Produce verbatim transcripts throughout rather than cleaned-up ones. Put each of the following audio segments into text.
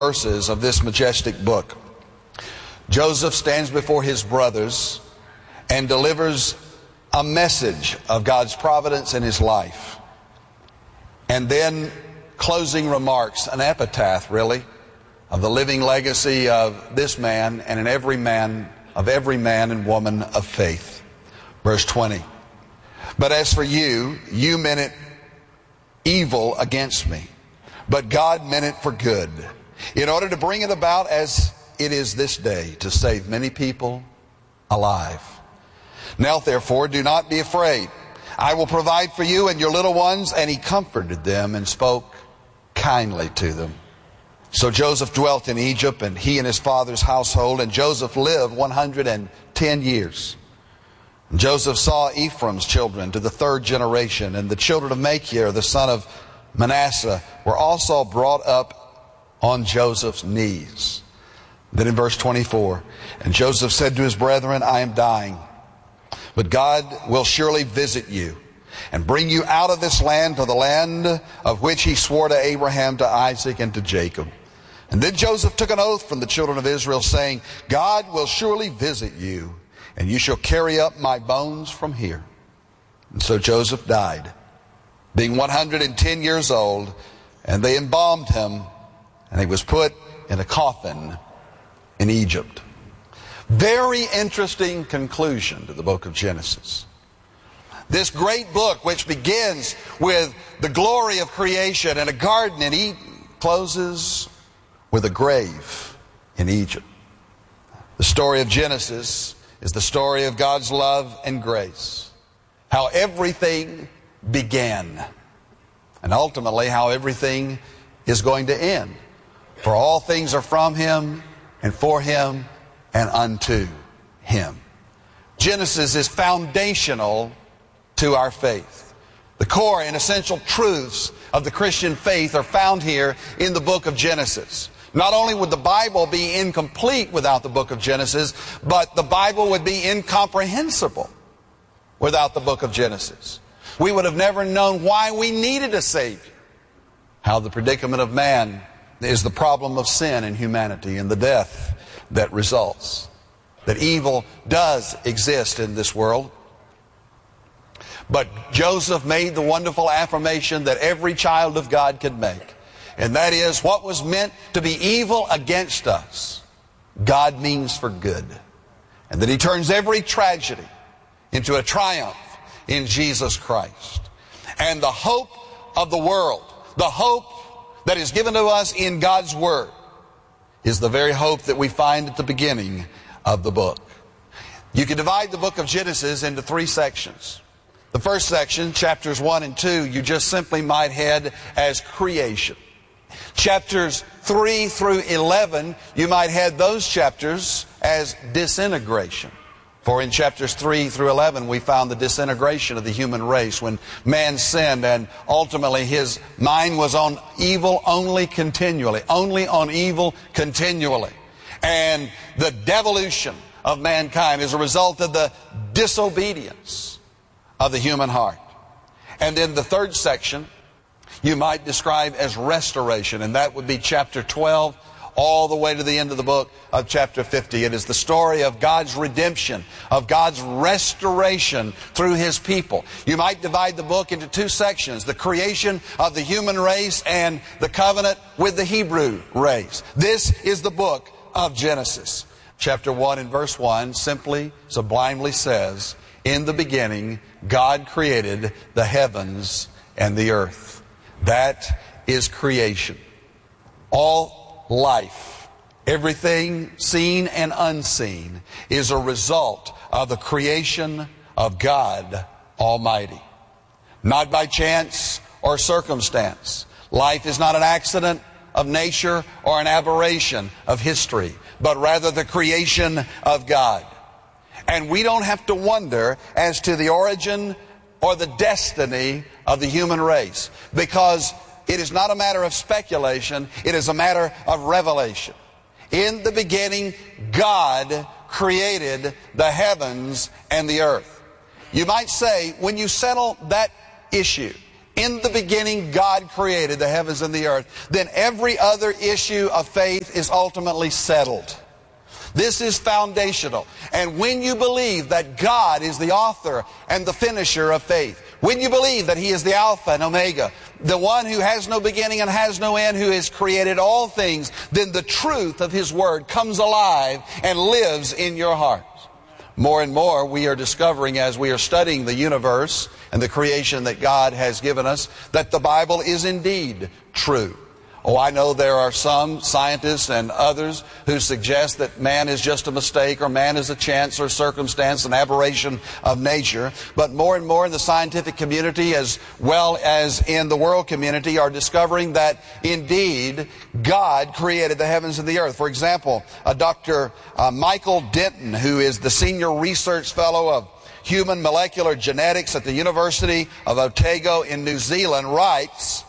verses of this majestic book. Joseph stands before his brothers and delivers a message of God's providence in his life. And then closing remarks, an epitaph really, of the living legacy of this man and in every man, of every man and woman of faith. Verse twenty. But as for you, you meant it evil against me, but God meant it for good, in order to bring it about as it is this day, to save many people alive. Now therefore, do not be afraid. I will provide for you and your little ones. And he comforted them and spoke kindly to them. So Joseph dwelt in Egypt, and he and his father's household, and Joseph lived one hundred ten years. And Joseph saw Ephraim's children to the third generation, and the children of Machir, the son of Manasseh, were also brought up on Joseph's knees. Then in verse twenty-four, and Joseph said to his brethren, I am dying, but God will surely visit you and bring you out of this land to the land of which he swore to Abraham, to Isaac, and to Jacob. And then Joseph took an oath from the children of Israel, saying, God will surely visit you, and you shall carry up my bones from here. And so Joseph died, being one hundred ten years old, and they embalmed him, and he was put in a coffin in Egypt. Very interesting conclusion to the book of Genesis. This great book, which begins with the glory of creation and a garden in Eden, closes with a grave in Egypt. The story of Genesis is the story of God's love and grace. How everything began, and ultimately how everything is going to end. For all things are from him, and for him, and unto him. Genesis is foundational to our faith. The core and essential truths of the Christian faith are found here in the book of Genesis. Not only would the Bible be incomplete without the book of Genesis, but the Bible would be incomprehensible without the book of Genesis. We would have never known why we needed a Savior. How the predicament of man is the problem of sin in humanity and the death that results. That evil does exist in this world. But Joseph made the wonderful affirmation that every child of God could make. And that is, what was meant to be evil against us, God means for good. And that he turns every tragedy into a triumph in Jesus Christ. And the hope of the world, the hope that is given to us in God's Word, is the very hope that we find at the beginning of the book. You can divide the book of Genesis into three sections. The first section, chapters one and two, you just simply might head as creation. Chapters three through eleven, you might head those chapters as disintegration. For in chapters three through eleven, we found the disintegration of the human race when man sinned, and ultimately his mind was on evil only continually, only on evil continually. And the devolution of mankind is a result of the disobedience of the human heart. And then the third section, you might describe as restoration, and that would be chapter twelve all the way to the end of the book of chapter fifty. It is the story of God's redemption, of God's restoration through his people. You might divide the book into two sections, the creation of the human race and the covenant with the Hebrew race. This is the book of Genesis. Chapter one and verse one simply, sublimely says, in the beginning, God created the heavens and the earth. That is creation. All life, everything seen and unseen, is a result of the creation of God Almighty. Not by chance or circumstance. Life is not an accident of nature or an aberration of history, but rather the creation of God. And we don't have to wonder as to the origin or the destiny of the human race, because it is not a matter of speculation, it is a matter of revelation. In the beginning, God created the heavens and the earth. You might say, when you settle that issue in the beginning God created the heavens and the earth, then every other issue of faith is ultimately settled. This is foundational. And when you believe that God is the author and the finisher of faith, when you believe that He is the Alpha and Omega, the one who has no beginning and has no end, who has created all things, then the truth of His Word comes alive and lives in your heart. More and more we are discovering as we are studying the universe and the creation that God has given us, that the Bible is indeed true. Oh, I know there are some scientists and others who suggest that man is just a mistake, or man is a chance or circumstance, an aberration of nature. But more and more in the scientific community, as well as in the world community, are discovering that indeed God created the heavens and the earth. For example, uh, Doctor Uh, Michael Denton, who is the Senior Research Fellow of Human Molecular Genetics at the University of Otago in New Zealand, writes,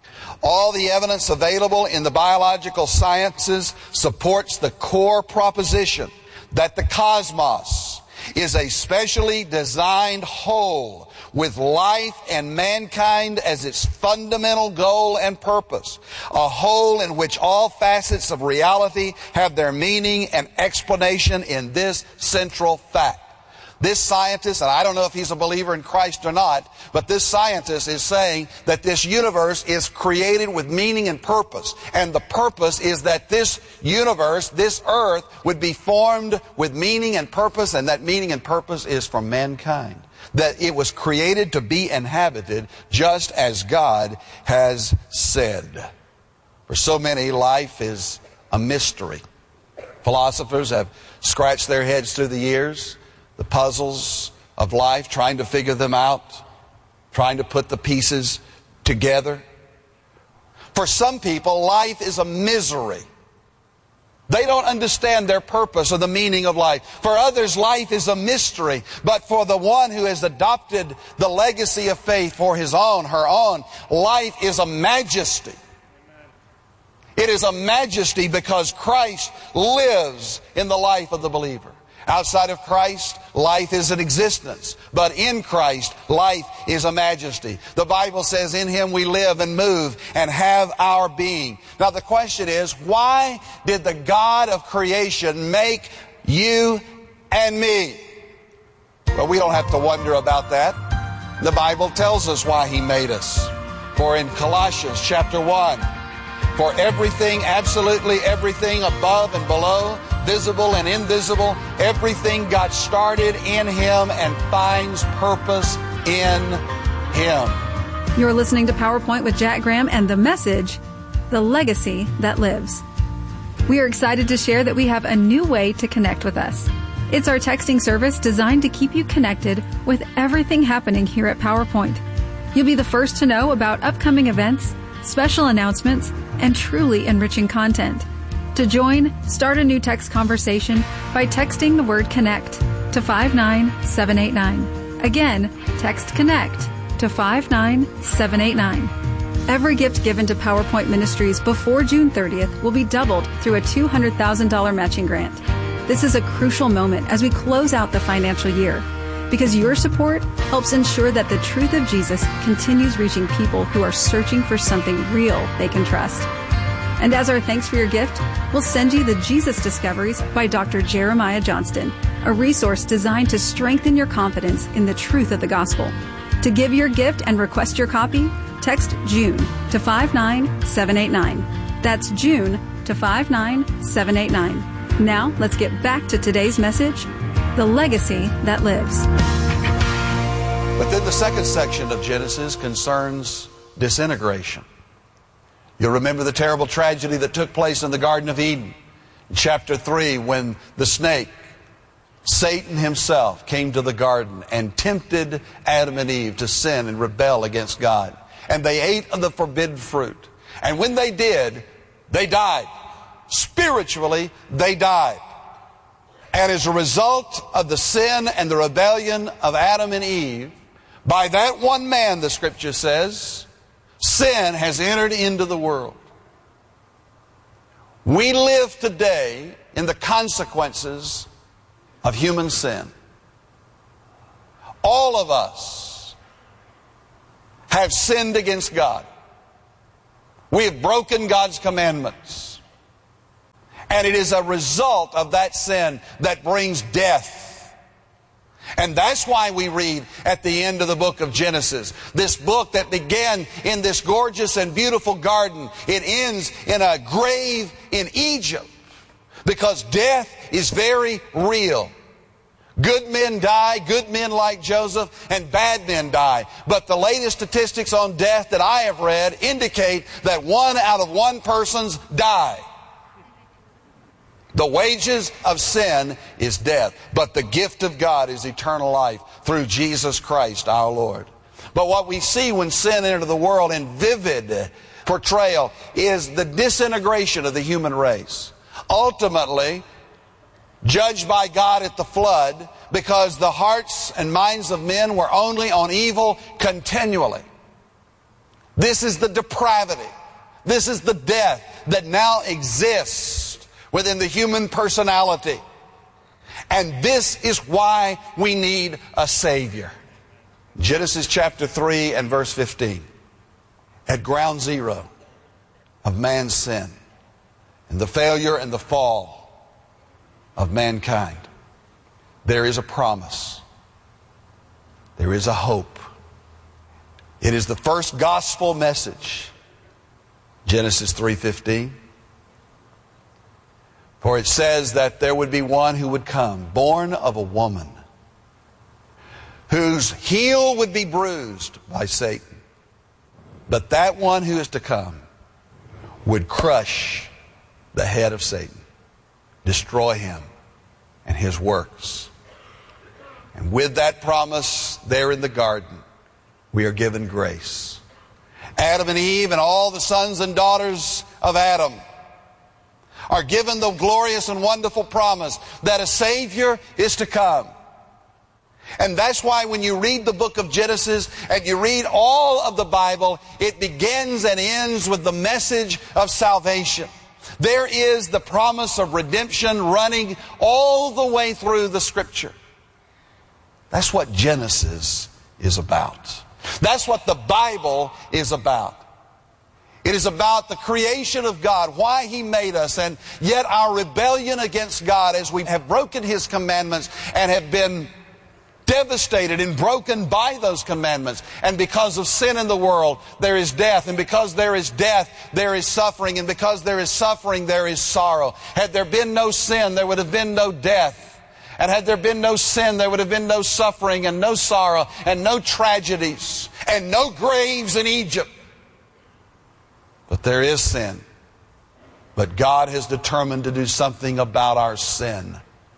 all the evidence available in the biological sciences supports the core proposition that the cosmos is a specially designed whole with life and mankind as its fundamental goal and purpose, a whole in which all facets of reality have their meaning and explanation in this central fact. This scientist, and I don't know if he's a believer in Christ or not, but this scientist is saying that this universe is created with meaning and purpose. And the purpose is that this universe, this earth, would be formed with meaning and purpose, and that meaning and purpose is for mankind. That it was created to be inhabited just as God has said. For so many, life is a mystery. Philosophers have scratched their heads through the years, the puzzles of life, trying to figure them out, trying to put the pieces together. For some people, life is a misery. They don't understand their purpose or the meaning of life. For others, life is a mystery. But for the one who has adopted the legacy of faith for his own, her own, life is a majesty. It is a majesty because Christ lives in the life of the believer. Outside of Christ, life is an existence. But in Christ, life is a majesty. The Bible says in Him we live and move and have our being. Now the question is, why did the God of creation make you and me? Well, we don't have to wonder about that. The Bible tells us why He made us. For in Colossians chapter one, for everything, absolutely everything above and below, visible and invisible, everything got started in Him and finds purpose in Him. You're listening to PowerPoint with Jack Graham and the message, The Legacy That Lives. We are excited to share that we have a new way to connect with us. It's our texting service designed to keep you connected with everything happening here at PowerPoint. You'll be the first to know about upcoming events, special announcements, and truly enriching content. To join, start a new text conversation by texting the word CONNECT to five nine seven eight nine. Again, text CONNECT to five nine seven eight nine. Every gift given to PowerPoint Ministries before June thirtieth will be doubled through a two hundred thousand dollars matching grant. This is a crucial moment as we close out the financial year, because your support helps ensure that the truth of Jesus continues reaching people who are searching for something real they can trust. And as our thanks for your gift, we'll send you the Jesus Discoveries by Doctor Jeremiah Johnston, a resource designed to strengthen your confidence in the truth of the gospel. To give your gift and request your copy, text June to five nine seven eight nine. That's June to five nine seven eight nine. Now, let's get back to today's message, The Legacy That Lives. But then the second section of Genesis concerns disintegration. You'll remember the terrible tragedy that took place in the Garden of Eden. In chapter three, when the snake, Satan himself, came to the garden and tempted Adam and Eve to sin and rebel against God. And they ate of the forbidden fruit. And when they did, they died. Spiritually, they died. And as a result of the sin and the rebellion of Adam and Eve, by that one man, the Scripture says, sin has entered into the world. We live today in the consequences of human sin. All of us have sinned against God. We have broken God's commandments. And it is a result of that sin that brings death. And that's why we read at the end of the book of Genesis, this book that began in this gorgeous and beautiful garden, it ends in a grave in Egypt, because death is very real. Good men die, good men like Joseph, and bad men die. But the latest statistics on death that I have read indicate that one out of one persons die. The wages of sin is death, but the gift of God is eternal life through Jesus Christ our Lord. But what we see when sin entered the world in vivid portrayal is the disintegration of the human race. Ultimately, judged by God at the flood, because the hearts and minds of men were only on evil continually. This is the depravity. This is the death that now exists within the human personality. And this is why we need a Savior. Genesis chapter three and verse fifteen. At ground zero of man's sin and the failure and the fall of mankind, there is a promise. There is a hope. It is the first gospel message. Genesis three fifteen. For it says that there would be one who would come, born of a woman, whose heel would be bruised by Satan. But that one who is to come would crush the head of Satan, destroy him and his works. And with that promise there in the garden, we are given grace. Adam and Eve and all the sons and daughters of Adam are given the glorious and wonderful promise that a Savior is to come. And that's why when you read the book of Genesis and you read all of the Bible, it begins and ends with the message of salvation. There is the promise of redemption running all the way through the Scripture. That's what Genesis is about. That's what the Bible is about. It is about the creation of God, why He made us, and yet our rebellion against God as we have broken His commandments and have been devastated and broken by those commandments. And because of sin in the world, there is death. And because there is death, there is suffering. And because there is suffering, there is sorrow. Had there been no sin, there would have been no death. And had there been no sin, there would have been no suffering and no sorrow and no tragedies and no graves in Egypt. But there is sin. But God has determined to do something about our sin.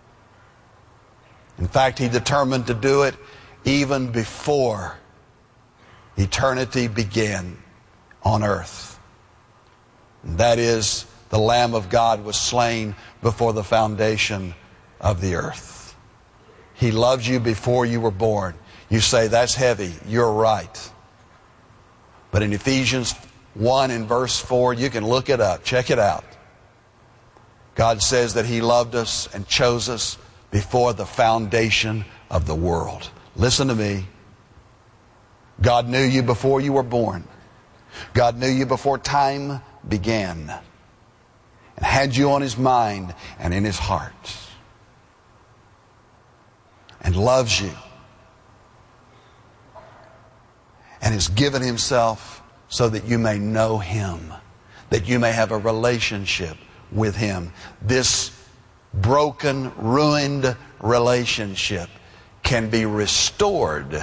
In fact, He determined to do it even before eternity began on earth. And that is, the Lamb of God was slain before the foundation of the earth. He loved you before you were born. You say, that's heavy. You're right. But in Ephesians one in verse four, you can look it up. Check it out. God says that He loved us and chose us before the foundation of the world. Listen to me. God knew you before you were born. God knew you before time began, and had you on His mind and in His heart, and loves you, and has given Himself so that you may know Him, that you may have a relationship with Him. This broken, ruined relationship can be restored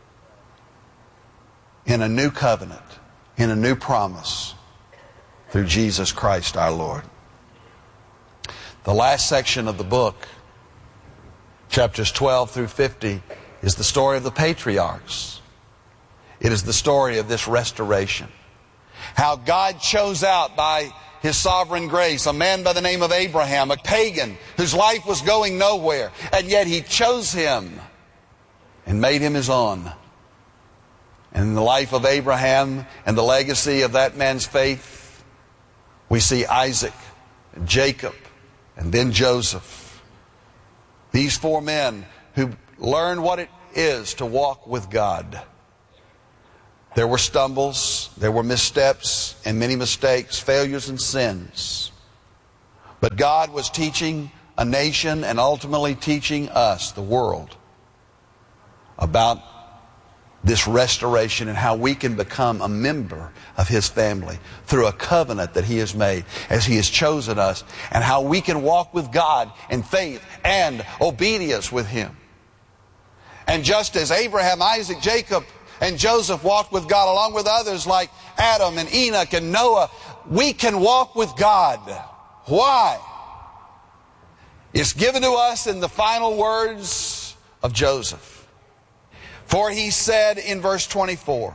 in a new covenant, in a new promise, through Jesus Christ our Lord. The last section of the book, chapters twelve through fifty, is the story of the patriarchs. It is the story of this restoration. How God chose out by His sovereign grace a man by the name of Abraham, a pagan whose life was going nowhere, and yet He chose him and made him His own. And in the life of Abraham and the legacy of that man's faith, we see Isaac and Jacob and then Joseph. These four men who learned what it is to walk with God. There were stumbles, there were missteps, and many mistakes, failures and sins. But God was teaching a nation and ultimately teaching us, the world, about this restoration and how we can become a member of His family through a covenant that He has made as He has chosen us, and how we can walk with God in faith and obedience with Him. And just as Abraham, Isaac, Jacob, and Joseph walked with God along with others like Adam and Enoch and Noah, we can walk with God. Why? It's given to us in the final words of Joseph. For he said in verse twenty-four,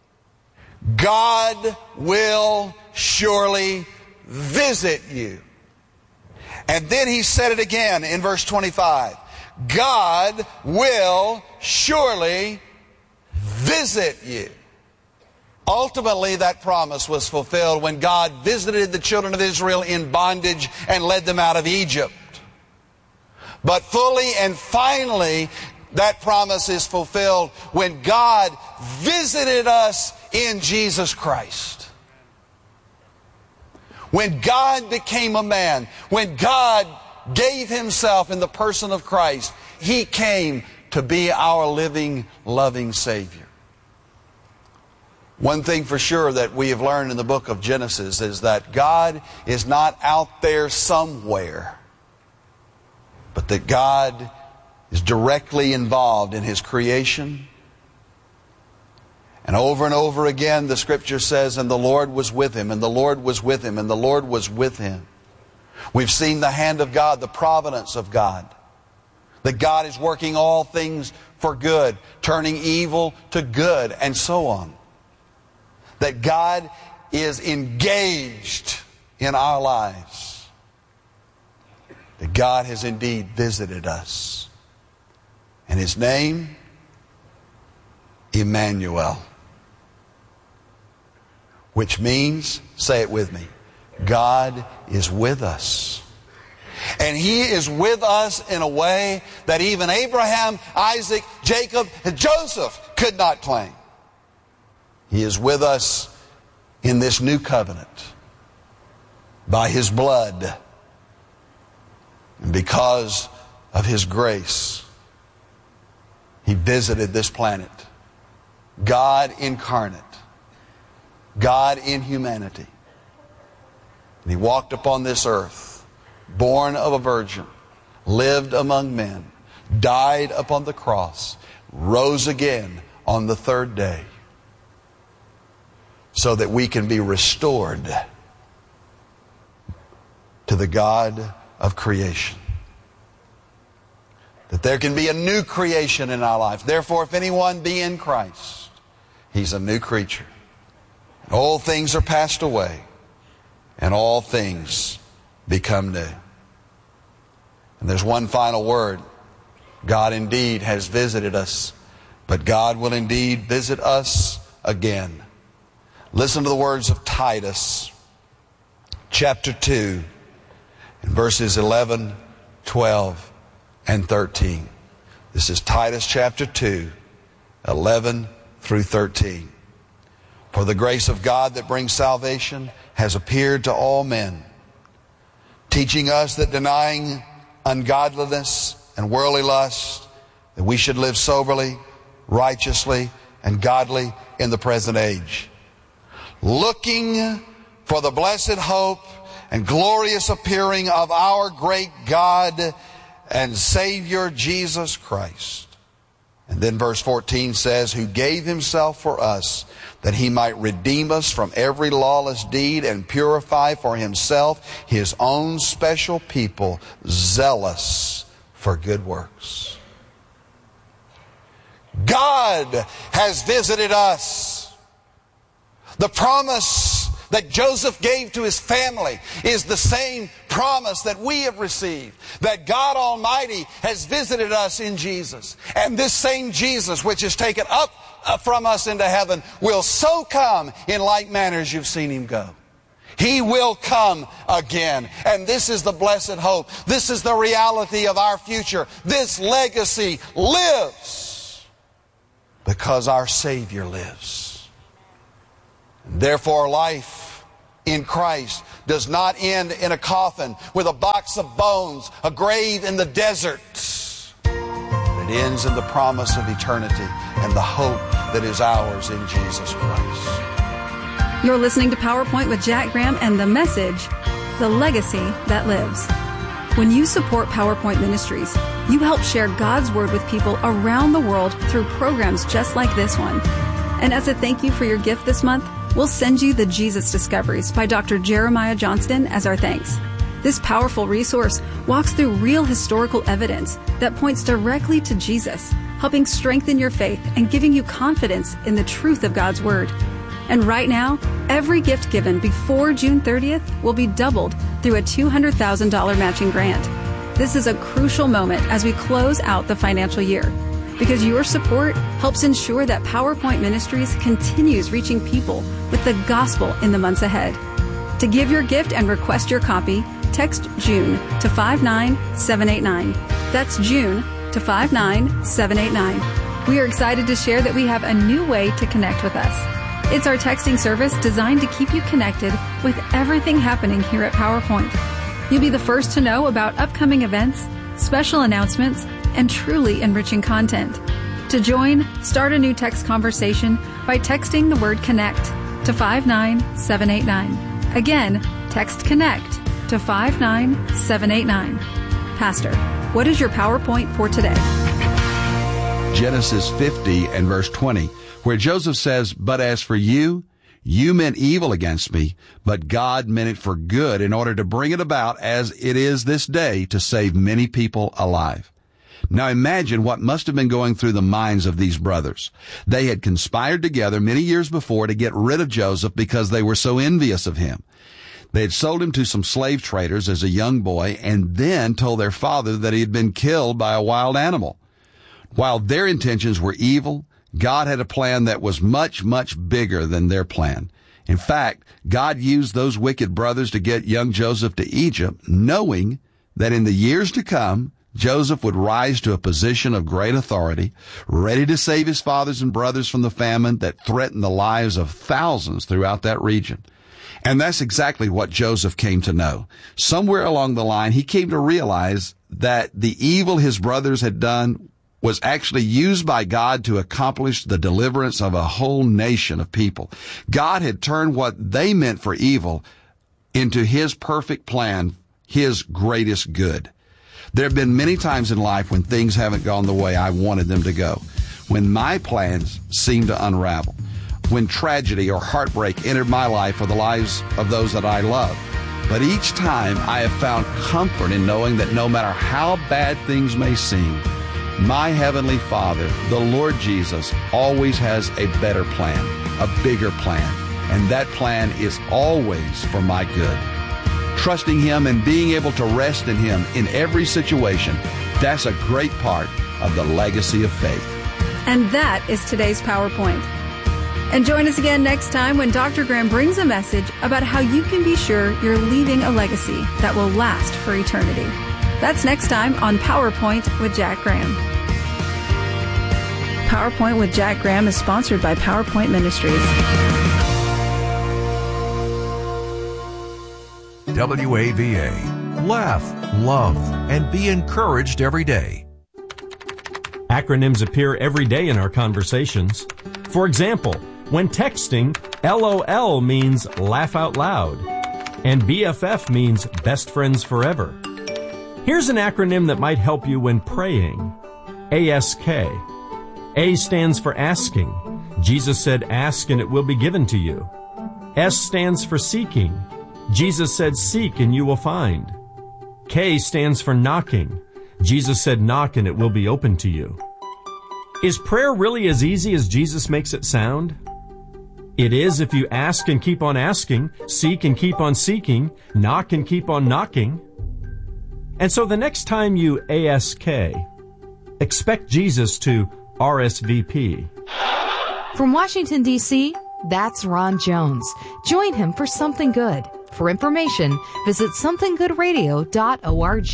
God will surely visit you. And then he said it again in verse twenty-five, God will surely visit you. Ultimately, that promise was fulfilled when God visited the children of Israel in bondage and led them out of Egypt. But fully and finally, that promise is fulfilled when God visited us in Jesus Christ. When God became a man, when God gave Himself in the person of Christ, He came to be our living, loving Savior. One thing for sure that we have learned in the book of Genesis is that God is not out there somewhere, but that God is directly involved in His creation. And over and over again the Scripture says, and the Lord was with him, and the Lord was with him, and the Lord was with him. We've seen the hand of God, the providence of God. That God is working all things for good, turning evil to good, and so on. That God is engaged in our lives. That God has indeed visited us. And His name, Emmanuel. Which means, say it with me, God is with us. And He is with us in a way that even Abraham, Isaac, Jacob, and Joseph could not claim. He is with us in this new covenant by His blood and because of His grace. He visited this planet. God incarnate. God in humanity. And He walked upon this earth, born of a virgin, lived among men, died upon the cross, rose again on the third day, so that we can be restored to the God of creation. That there can be a new creation in our life. Therefore, if anyone be in Christ, he's a new creature. All things are passed away, and all things become new. And there's one final word. God indeed has visited us, but God will indeed visit us again. Listen to the words of Titus, chapter two, in verses eleven, twelve, and thirteen. This is Titus chapter two, eleven through thirteen. For the grace of God that brings salvation has appeared to all men, teaching us that denying ungodliness and worldly lust, that we should live soberly, righteously, and godly in the present age, looking for the blessed hope and glorious appearing of our great God and Savior Jesus Christ. And then verse fourteen says, who gave Himself for us, that He might redeem us from every lawless deed and purify for Himself His own special people, zealous for good works. God has visited us. The promise that Joseph gave to his family is the same promise that we have received. That God Almighty has visited us in Jesus. And this same Jesus, which is taken up from us into heaven, will so come in like manner as you've seen Him go. He will come again. And this is the blessed hope. This is the reality of our future. This legacy lives because our Savior lives. Therefore, life in Christ does not end in a coffin with a box of bones, a grave in the desert. It ends in the promise of eternity and the hope that is ours in Jesus Christ. You're listening to PowerPoint with Jack Graham and the message, The Legacy That Lives. When you support PowerPoint Ministries, you help share God's Word with people around the world through programs just like this one. And as a thank you for your gift this month, we'll send you the Jesus Discoveries by Doctor Jeremiah Johnston as our thanks. This powerful resource walks through real historical evidence that points directly to Jesus, helping strengthen your faith and giving you confidence in the truth of God's Word. And right now, every gift given before June thirtieth will be doubled through a two hundred thousand dollars matching grant. This is a crucial moment as we close out the financial year, because your support helps ensure that PowerPoint Ministries continues reaching people with the gospel in the months ahead. To give your gift and request your copy, text June to five nine seven eight nine. That's June to five nine seven eight nine. We are excited to share that we have a new way to connect with us. It's our texting service designed to keep you connected with everything happening here at PowerPoint. You'll be the first to know about upcoming events, special announcements, and truly enriching content. To join, start a new text conversation by texting the word CONNECT to five nine seven eight nine. Again, text CONNECT to five nine seven eight nine. Pastor, what is your PowerPoint for today? Genesis fifty and verse twenty, where Joseph says, "But as for you, you meant evil against me, but God meant it for good in order to bring it about as it is this day to save many people alive." Now imagine what must have been going through the minds of these brothers. They had conspired together many years before to get rid of Joseph because they were so envious of him. They had sold him to some slave traders as a young boy and then told their father that he had been killed by a wild animal. While their intentions were evil, God had a plan that was much, much bigger than their plan. In fact, God used those wicked brothers to get young Joseph to Egypt, knowing that in the years to come, Joseph would rise to a position of great authority, ready to save his fathers and brothers from the famine that threatened the lives of thousands throughout that region. And that's exactly what Joseph came to know. Somewhere along the line, he came to realize that the evil his brothers had done was actually used by God to accomplish the deliverance of a whole nation of people. God had turned what they meant for evil into his perfect plan, his greatest good. There have been many times in life when things haven't gone the way I wanted them to go, when my plans seem to unravel, when tragedy or heartbreak entered my life or the lives of those that I love. But each time I have found comfort in knowing that no matter how bad things may seem, my Heavenly Father, the Lord Jesus, always has a better plan, a bigger plan, and that plan is always for my good. Trusting Him and being able to rest in Him in every situation, that's a great part of the legacy of faith. And that is today's PowerPoint. And join us again next time when Doctor Graham brings a message about how you can be sure you're leaving a legacy that will last for eternity. That's next time on PowerPoint with Jack Graham. PowerPoint with Jack Graham is sponsored by PowerPoint Ministries. W A V A. Laugh, love, and be encouraged every day. Acronyms appear every day in our conversations. For example, when texting, L O L means laugh out loud, and B F F means best friends forever. Here's an acronym that might help you when praying. A S K. A stands for asking. Jesus said, "Ask and it will be given to you." S stands for seeking. Jesus said, "Seek and you will find." K stands for knocking. Jesus said, "Knock and it will be open to you." Is prayer really as easy as Jesus makes it sound? It is if you ask and keep on asking, seek and keep on seeking, knock and keep on knocking. And so the next time you A S K, expect Jesus to R S V P. From Washington, D C, that's Ron Jones. Join him for Something Good. For information, visit something good radio dot org.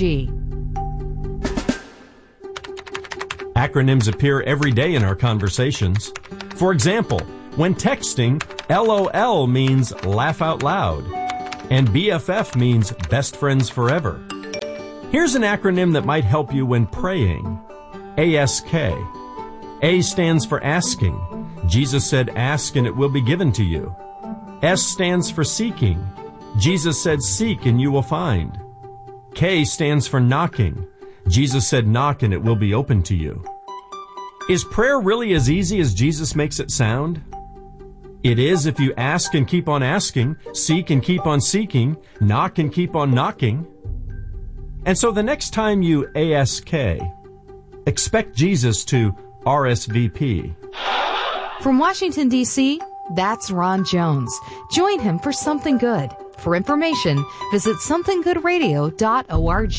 Acronyms appear every day in our conversations. For example, when texting, L O L means laugh out loud. And B F F means best friends forever. Here's an acronym that might help you when praying. A S K. A stands for asking. Jesus said, ask and it will be given to you. S stands for seeking. Jesus said, seek and you will find. K stands for knocking. Jesus said, knock and it will be open to you. Is prayer really as easy as Jesus makes it sound? It is if you ask and keep on asking, seek and keep on seeking, knock and keep on knocking. And so the next time you A S K, expect Jesus to R S V P. From Washington, D C, that's Ron Jones. Join him for Something Good. For information, visit something good radio dot org.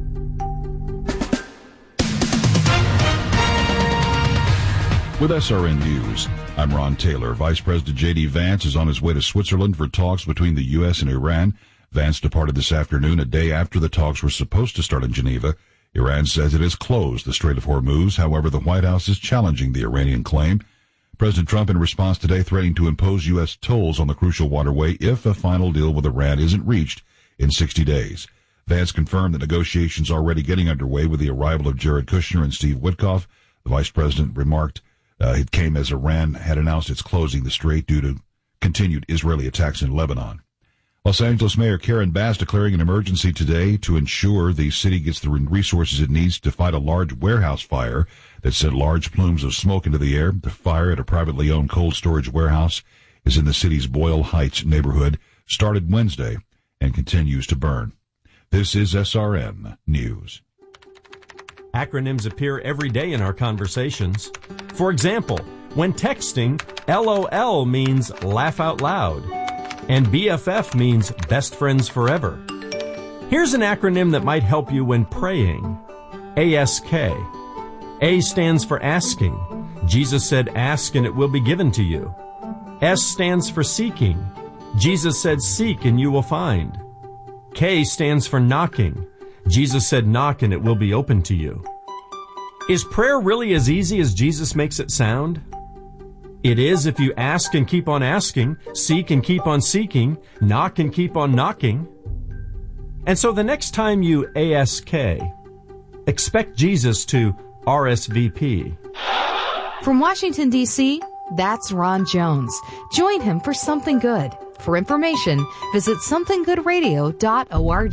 With S R N News, I'm Ron Taylor. Vice President J D. Vance is on his way to Switzerland for talks between the U S and Iran. Vance departed this afternoon, a day after the talks were supposed to start in Geneva. Iran says it has closed the Strait of Hormuz. However, the White House is challenging the Iranian claim. President Trump, in response today, threatening to impose U S tolls on the crucial waterway if a final deal with Iran isn't reached in sixty days. Vance confirmed that negotiations are already getting underway with the arrival of Jared Kushner and Steve Witkoff. The vice president remarked uh, it came as Iran had announced it's closing the strait due to continued Israeli attacks in Lebanon. Los Angeles Mayor Karen Bass declaring an emergency today to ensure the city gets the resources it needs to fight a large warehouse fire that sent large plumes of smoke into the air. The fire at a privately owned cold storage warehouse is in the city's Boyle Heights neighborhood, started Wednesday and continues to burn. This is S R N News. Acronyms appear every day in our conversations. For example, when texting, L O L means laugh out loud. And B F F means best friends forever. Here's an acronym that might help you when praying. A S K. A stands for asking. Jesus said, ask and it will be given to you. S stands for seeking. Jesus said, seek and you will find. K stands for knocking. Jesus said, knock and it will be open to you. Is prayer really as easy as Jesus makes it sound? It is if you ask and keep on asking, seek and keep on seeking, knock and keep on knocking. And so the next time you A S K, expect Jesus to R S V P. From Washington, D C, that's Ron Jones. Join him for Something Good. For information, visit something good radio dot org.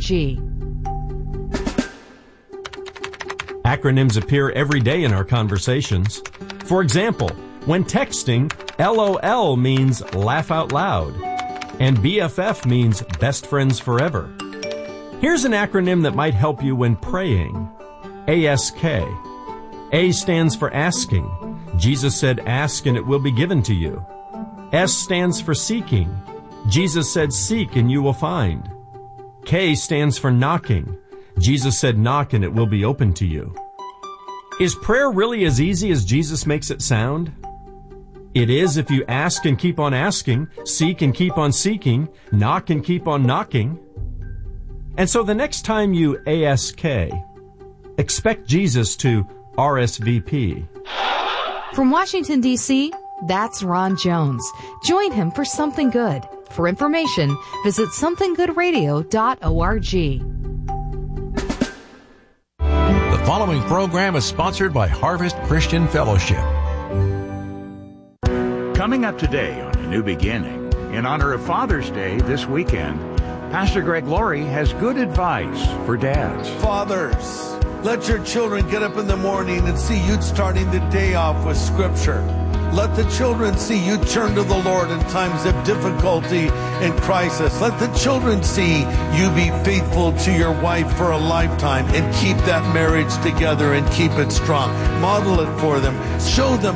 Acronyms appear every day in our conversations. For example, when texting, L O L means laugh out loud, and B F F means best friends forever. Here's an acronym that might help you when praying. A S K. A stands for asking. Jesus said, ask and it will be given to you. S stands for seeking. Jesus said, seek and you will find. K stands for knocking. Jesus said, knock and it will be open to you. Is prayer really as easy as Jesus makes it sound? It is if you ask and keep on asking, seek and keep on seeking, knock and keep on knocking. And so the next time you A S K, expect Jesus to R S V P. From Washington, D C, that's Ron Jones. Join him for Something Good. For information, visit something good radio dot org. The following program is sponsored by Harvest Christian Fellowship. Coming up today on A New Beginning, in honor of Father's Day this weekend, Pastor Greg Laurie has good advice for dads. Fathers, let your children get up in the morning and see you starting the day off with Scripture. Let the children see you turn to the Lord in times of difficulty and crisis. Let the children see you be faithful to your wife for a lifetime and keep that marriage together and keep it strong. Model it for them. Show them